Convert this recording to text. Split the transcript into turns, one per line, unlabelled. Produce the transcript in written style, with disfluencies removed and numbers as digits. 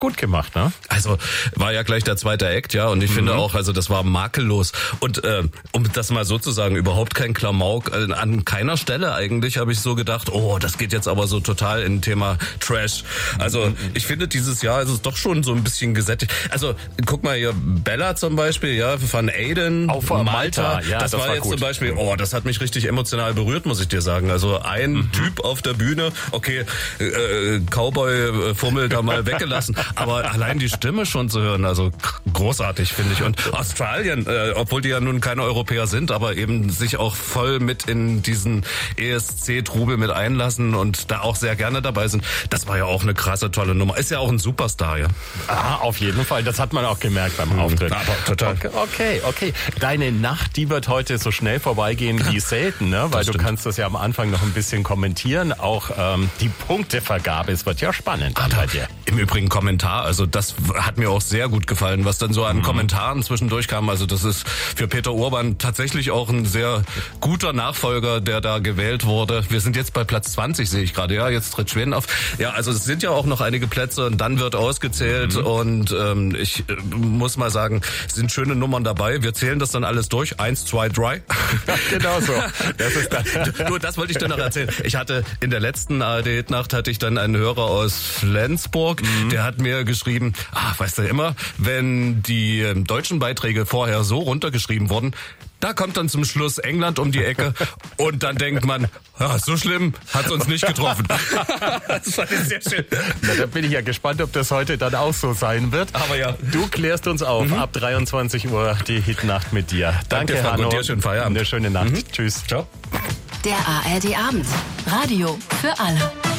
gut gemacht, ne?
Also war ja gleich der zweite Act, ja, und ich finde auch, also das war makellos. Und um das mal so zu sagen, überhaupt kein Klamauk. An keiner Stelle eigentlich habe ich so gedacht, oh, das geht jetzt aber so total in Thema Trash. Also ich finde, dieses Jahr ist es doch schon so ein bisschen gesättigt. Also guck mal hier, Bella zum Beispiel, ja, von Aiden,
auf Malta. Ja,
das war jetzt gut. Zum Beispiel, oh, das hat mich richtig emotional berührt, muss ich dir sagen. Also ein Typ auf der Bühne, okay, Cowboy-Fummel da mal weggelassen. Aber allein die Stimme schon zu hören, also großartig, finde ich. Und Australien, obwohl die ja nun keine Europäer sind, aber eben sich auch voll mit in diesen ESC-Trubel mit einlassen und da auch sehr gerne dabei sind. Das war ja auch eine krasse, tolle Nummer. Ist ja auch ein Superstar, ja.
Ah, auf jeden Fall. Das hat man auch gemerkt beim Auftritt.
Aber total.
Okay. Deine Nacht, die wird heute so schnell vorbeigehen wie selten, ne? Weil du kannst das ja am Anfang noch ein bisschen kommentieren. Auch die Punktevergabe, es wird ja spannend bei dir.
Im Übrigen Kommentar, also das hat mir auch sehr gut gefallen, was dann so an Kommentaren zwischendurch kam. Also das ist für Peter Urban tatsächlich auch ein sehr guter Nachfolger, der da gewählt wurde. Wir sind jetzt bei Platz 20, sehe ich gerade. Ja, jetzt tritt Schweden auf. Ja, also es sind ja auch noch einige Plätze und dann wird ausgezählt und ich muss mal sagen, es sind schöne Nummern dabei. Wir zählen das dann alles durch. 1, 2, 3.
Genau so. Das ist
das wollte ich dir noch erzählen. Ich hatte in der letzten ARD-Nacht hatte ich dann einen Hörer aus Flensburg, der hat mir geschrieben, weißt du immer, wenn die deutschen Beiträge vorher so runtergeschrieben wurden, da kommt dann zum Schluss England um die Ecke und dann denkt man, ja, so schlimm hat's uns nicht getroffen.
Das fand ich sehr schön. Na, da bin ich ja gespannt, ob das heute dann auch so sein wird.
Aber ja.
Du klärst uns auf. Ab 23 Uhr die Hitnacht mit dir. Danke,
Hanno. Und dir schönen Feierabend.
Eine schöne Nacht. Tschüss.
Ciao.
Der ARD Abend. Radio für alle.